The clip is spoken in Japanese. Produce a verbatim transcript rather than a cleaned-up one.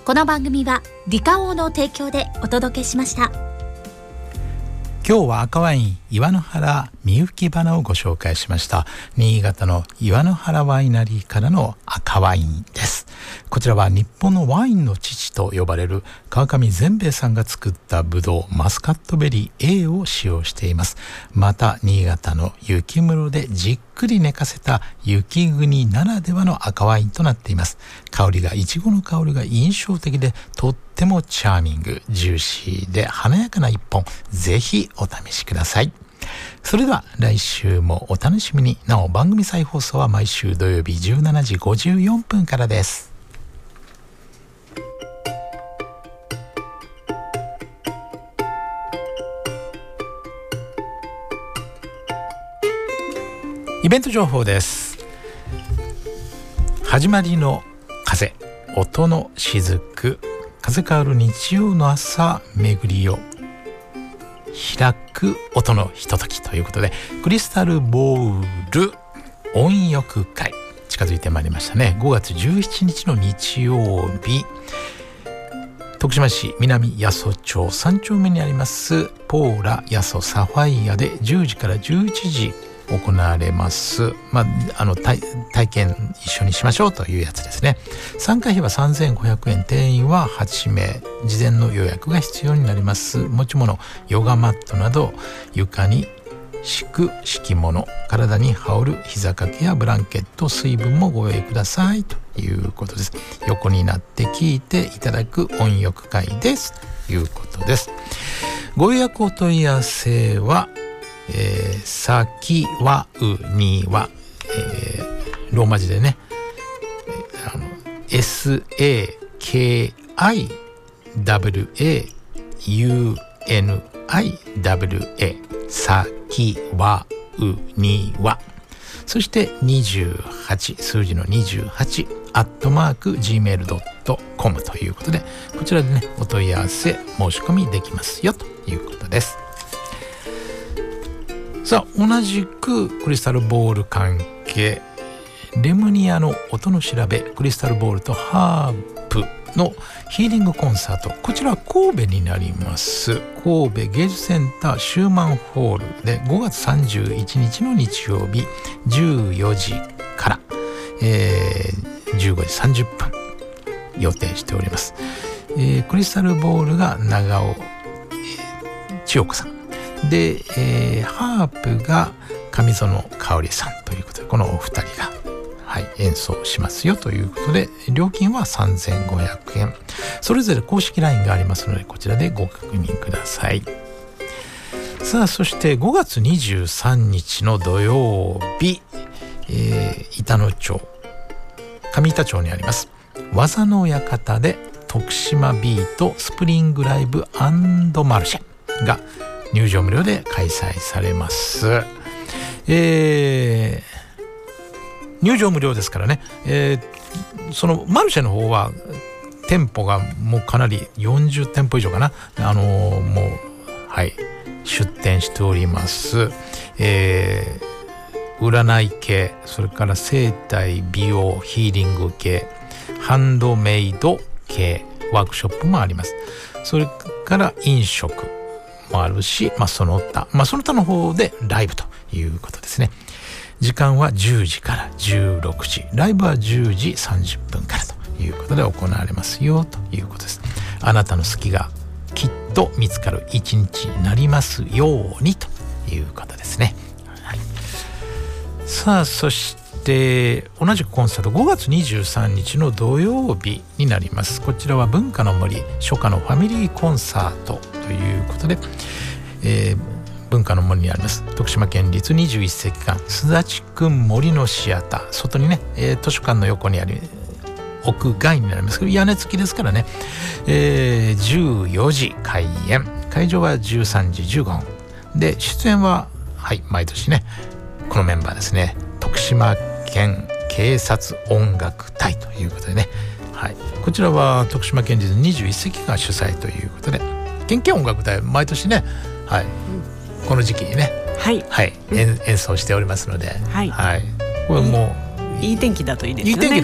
この番組はリカオーの提供でお届けしました。 今日は赤ワイン岩の原みゆき花をご紹介しました。新潟の岩の原ワイナリーからの赤ワインです。こちらは日本のワインの父と呼ばれる川上善兵衛さんが作ったブドウマスカットベリー A を使用しています。また新潟の雪室でじっくり寝かせた雪国ならではの赤ワインとなっています。香りがいちごの香りが印象的でとってもチャーミング、ジューシーで華やかな一本、ぜひお試しください。それでは来週もお楽しみに。なお番組再放送は毎週土曜日じゅうしちじごじゅうよんぷんからです。イベント情報です。始まりの風、音の雫、風変わる日曜の朝、巡りを開く音のひとときということで、クリスタルボール音浴会近づいてまいりましたね。ごがつじゅうしちにちの日曜日、徳島市南八十町さん丁目にありますポーラ八十サファイアでじゅうじからじゅういちじ行われます。まあ、あの 体, 体験一緒にしましょうというやつですね。参加費はさんぜんごひゃくえん、定員ははちめい、事前の予約が必要になります。持ち物、ヨガマットなど床に敷く敷物、体に羽織る膝掛けやブランケット、水分もご用意くださいということです。横になって聞いていただく音浴会ですということです。ご予約お問い合わせはえー、さきわうには、えー、ローマ字でね、えー、あの エスエーケーアイダブリューエーユーエヌアイダブリューエー さきわうには、そしてにじゅうはち、数字のにじゅうはちアットマーク ジーメールドットコム ということで、こちらでねお問い合わせ申し込みできますよということです。さあ、同じくクリスタルボール関係、レムニアの音の調べ、クリスタルボールとハープのヒーリングコンサート、こちらは神戸になります。神戸芸術センターシューマンホールでごがつさんじゅういちにちの日曜日じゅうよじから、えー、じゅうごじさんじゅっぷん予定しております。えー、クリスタルボールが長尾、えー、千代子さんで、えー、ハープが上園香織さんということで、このお二人が、はい、演奏しますよということで、料金はさんぜんごひゃくえん、それぞれ公式 ライン がありますので、こちらでご確認ください。さあ、そしてごがつにじゅうさんにちの土曜日、えー、板野町上板町にあります技の館で徳島ビートスプリングライブ&マルシェが入場無料で開催されます。えー、入場無料ですからね、えー、そのマルシェの方は店舗がもうかなりよんじゅってんぽ以上かな、あのー、もうはい出店しております。えー、占い系、それから整体美容ヒーリング系、ハンドメイド系ワークショップもあります。それから飲食もあるし、まあ、その他、まあ、その他の方でライブということですね。時間はじゅうじからじゅうろくじ、ライブはじゅうじさんじゅっぷんからということで行われますよということです。あなたの好きがきっと見つかる一日になりますようにということですね。はい、さあ、そして同じくコンサートごがつにじゅうさんにちの土曜日になります。こちらは文化の森初夏のファミリーコンサートということで、えー、文化の森にあります徳島県立にじゅういっせきかんすだちくん森のシアター、外にね、えー、図書館の横にある屋外になりますけど、屋根付きですからね、えー、じゅうよじ開演、会場はじゅうさんじじゅうごふんで、出演ははい毎年ねこのメンバーですね、徳島県警察音楽隊ということでね、はい、こちらは徳島県立にじゅういっせきが主催ということで、県警音楽隊毎年ね、はい、この時期にね、はいはい、演, 演奏しておりますので、はいはい、これもういい天気だといいですよね。